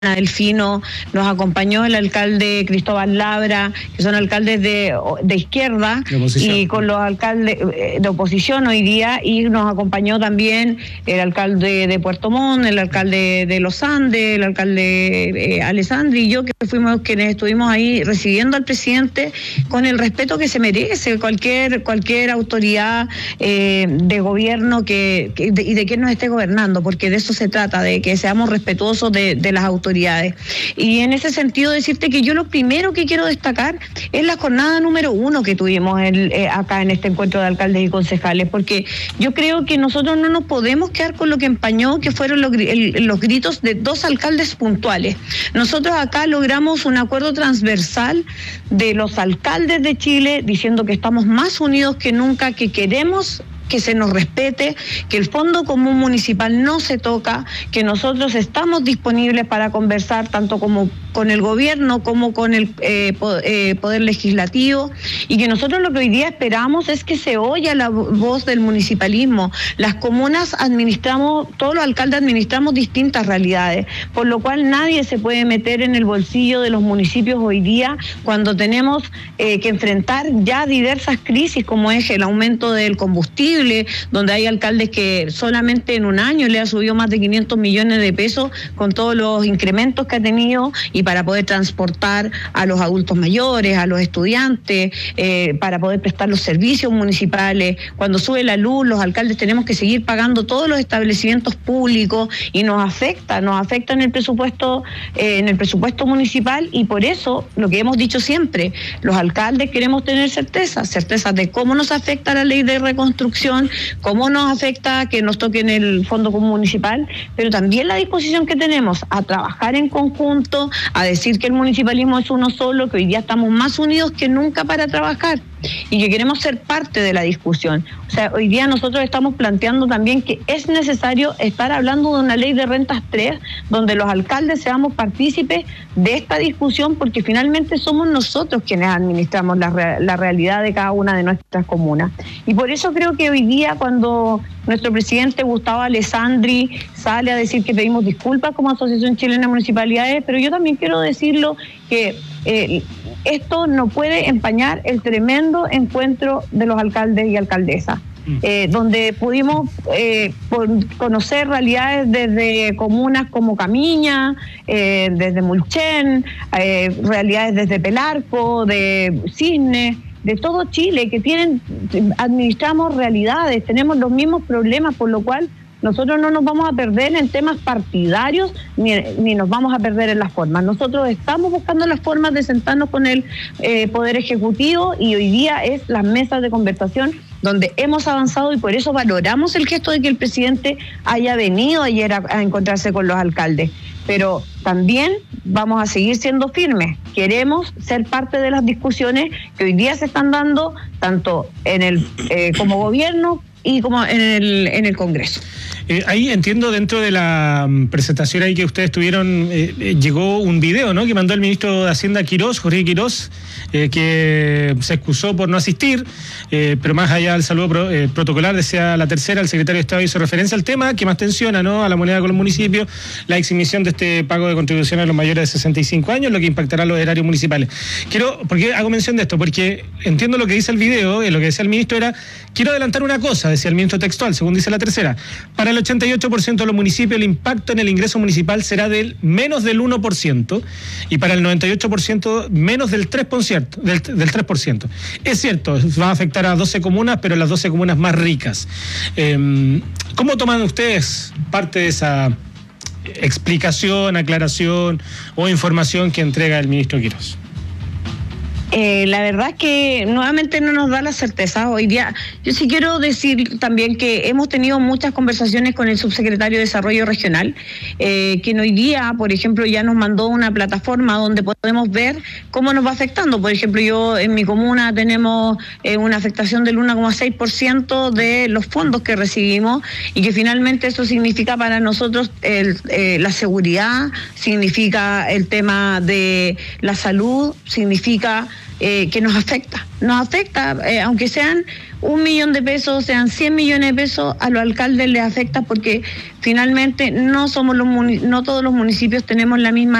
Delfino, nos acompañó el alcalde Cristóbal Labra, que son alcaldes de izquierda, y con los alcaldes de oposición hoy día, y nos acompañó también el alcalde de Puerto Montt, el alcalde de Los Andes, el alcalde Alessandri y yo, que fuimos quienes estuvimos ahí recibiendo al presidente con el respeto que se merece cualquier autoridad de gobierno y de quien nos esté gobernando, porque de eso se trata, de que seamos respetuosos de las autoridades. Y en ese sentido decirte que yo lo primero que quiero destacar es la jornada número 1 que tuvimos acá en este encuentro de alcaldes y concejales, porque yo creo que nosotros no nos podemos quedar con lo que empañó, que fueron los gritos de 2 alcaldes puntuales. Nosotros acá logramos un acuerdo transversal de los alcaldes de Chile diciendo que estamos más unidos que nunca, que queremos que se nos respete, que el Fondo Común Municipal no se toca, que nosotros estamos disponibles para conversar tanto como con el gobierno como con el Poder Legislativo, y que nosotros lo que hoy día esperamos es que se oiga la voz del municipalismo. Las comunas administramos, todos los alcaldes administramos distintas realidades, por lo cual nadie se puede meter en el bolsillo de los municipios hoy día cuando tenemos que enfrentar ya diversas crisis, como es el aumento del combustible, donde hay alcaldes que solamente en un año le ha subido más de 500 millones de pesos con todos los incrementos que ha tenido, y para poder transportar a los adultos mayores, a los estudiantes, para poder prestar los servicios municipales. Cuando sube la luz, los alcaldes tenemos que seguir pagando todos los establecimientos públicos, y nos afecta en el presupuesto municipal, y por eso lo que hemos dicho siempre, los alcaldes queremos tener certezas de cómo nos afecta la ley de reconstrucción, cómo nos afecta que nos toque en el Fondo Común Municipal, pero también la disposición que tenemos a trabajar en conjunto, a decir que el municipalismo es uno solo, que hoy día estamos más unidos que nunca para trabajar y que queremos ser parte de la discusión. O sea, hoy día nosotros estamos planteando también que es necesario estar hablando de una ley de rentas 3, donde los alcaldes seamos partícipes de esta discusión, porque finalmente somos nosotros quienes administramos la realidad de cada una de nuestras comunas. Y por eso creo que hoy día, cuando nuestro presidente Gustavo Alessandri sale a decir que pedimos disculpas como Asociación Chilena de Municipalidades, pero yo también quiero decirlo que esto no puede empañar el tremendo encuentro de los alcaldes y alcaldesas, donde pudimos conocer realidades desde comunas como Camiña, desde Mulchen, realidades desde Pelarco, de Cisne, de todo Chile, que administramos realidades, tenemos los mismos problemas, por lo cual nosotros no nos vamos a perder en temas partidarios ni nos vamos a perder en las formas. Nosotros estamos buscando las formas de sentarnos con el Poder Ejecutivo, y hoy día es las mesas de conversación donde hemos avanzado, y por eso valoramos el gesto de que el presidente haya venido ayer a encontrarse con los alcaldes. Pero también vamos a seguir siendo firmes. Queremos ser parte de las discusiones que hoy día se están dando tanto en como gobierno y como en el Congreso. Ahí entiendo, dentro de la presentación ahí que ustedes tuvieron, llegó un video, ¿no?, que mandó el ministro de Hacienda Jorge Quirós, que se excusó por no asistir, pero más allá del saludo protocolar, decía la tercera, el secretario de Estado hizo referencia al tema que más tensiona, ¿no?, a la moneda con los municipios, la exhibición de este pago de contribuciones a los mayores de 65 años, lo que impactará a los erarios municipales. ¿Por qué hago mención de esto? Porque entiendo lo que dice el video, lo que decía el ministro era: quiero adelantar una cosa, decía el ministro textual, según dice la tercera: para el 88% de los municipios el impacto en el ingreso municipal será del menos del 1%, y para el 98% menos del 3%. Es cierto, va a afectar a 12 comunas, pero las 12 comunas más ricas. ¿Cómo toman ustedes parte de esa explicación, aclaración o información que entrega el ministro Quirós? La verdad es que nuevamente no nos da la certeza. Hoy día yo sí quiero decir también que hemos tenido muchas conversaciones con el subsecretario de Desarrollo Regional, que hoy día, por ejemplo, ya nos mandó una plataforma donde podemos ver cómo nos va afectando. Por ejemplo, yo en mi comuna tenemos una afectación del 1,6% de los fondos que recibimos, y que finalmente eso significa para nosotros la seguridad, significa el tema de la salud, significa que nos afecta, aunque sean 1 millón de pesos, sean 100 millones de pesos, a los alcaldes les afecta porque finalmente no todos los municipios tenemos la misma